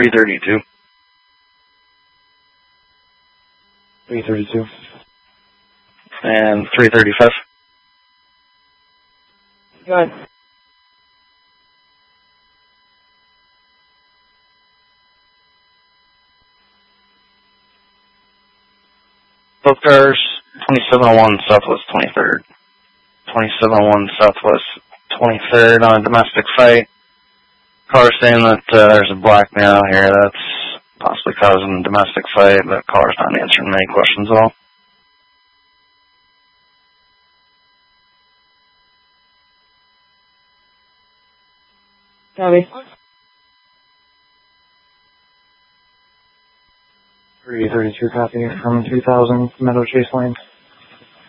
332. 332. And 335. Go ahead. Both cars, 2701 Southwest 23rd. 2701 Southwest 23rd on a domestic fight. Car saying that there's a black man out here that's possibly causing a domestic fight, but car's not answering many questions at all. Copy. 332 copy from 2000 Meadow Chase Lane.